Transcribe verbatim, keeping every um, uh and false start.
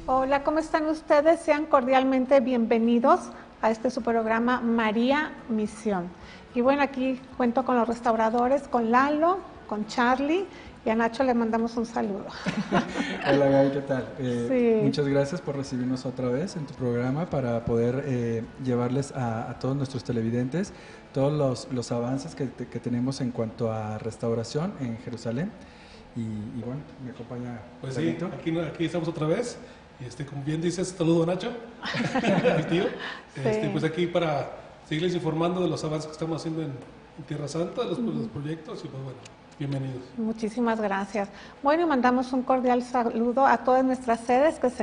Hola, ¿cómo están ustedes? Sean cordialmente bienvenidos a este su programa María Misión. Y bueno, aquí cuento con los restauradores, con Lalo, con Charlie, y a Nacho le mandamos un saludo. Hola Gaby, ¿qué tal? Eh, Sí. Muchas gracias por recibirnos otra vez en tu programa para poder eh, llevarles a, a todos nuestros televidentes todos los, los avances que, que tenemos en cuanto a restauración en Jerusalén. Y, y bueno, me acompaña. Pues sí, aquí, aquí estamos otra vez. Y este, como bien dices, saludo a Nacho, mi tío. Sí. Este, pues aquí para seguirles informando de los avances que estamos haciendo en, en Tierra Santa, los, los proyectos, y pues bueno, bienvenidos. Muchísimas gracias. Bueno, y mandamos un cordial saludo a todas nuestras sedes que se